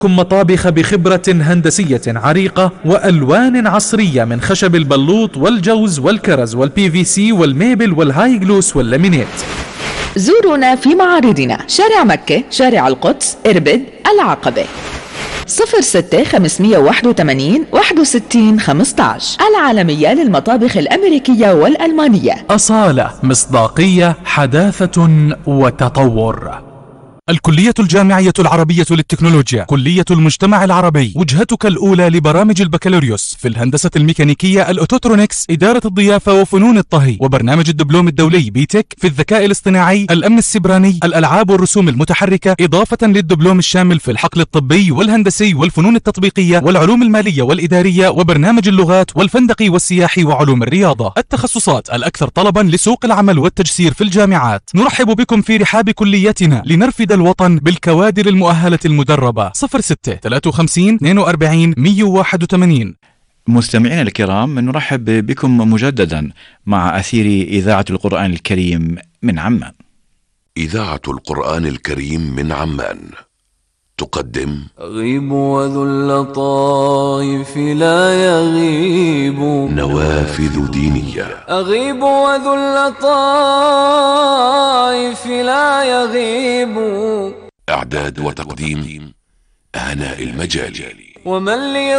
كن مطابخ بخبرة هندسية عريقة وألوان عصرية من خشب البلوط والجوز والكرز والبي في سي والميبل والهاي جلوس واللامينيت. زورونا في معارضنا: شارع مكة، شارع القدس، إربد، العقبة. 06 581 61 15. العالمية للمطابخ الأمريكية والألمانية. أصالة، مصداقية، حداثة وتطور. الكلية الجامعية العربية للتكنولوجيا، كلية المجتمع العربي، وجهتك الأولى لبرامج البكالوريوس في الهندسة الميكانيكية، الأوتوترونكس، إدارة الضيافة وفنون الطهي، وبرنامج الدبلوم الدولي بيتك في الذكاء الاصطناعي، الأمن السيبراني، الألعاب والرسوم المتحركة، إضافة للدبلوم الشامل في الحقل الطبي والهندسي والفنون التطبيقية والعلوم المالية والإدارية، وبرنامج اللغات والفندقي والسياحي وعلوم الرياضة. التخصصات الأكثر طلبا لسوق العمل والتجسير في الجامعات. نرحب بكم في رحاب كليتنا لنرفد الوطن بالكوادر المؤهلة المدربة. 06 53 42 181. مستمعينا الكرام، نرحب بكم مجددا مع أثير إذاعة القرآن الكريم من عمان. إذاعة القرآن الكريم من عمان تقدم أغيب وذو اللطائف لا يغيب، نوافذ دينية. أغيب وذو اللطائف لا يغيب. إعداد وتقديم هناء المجالي. ومن لي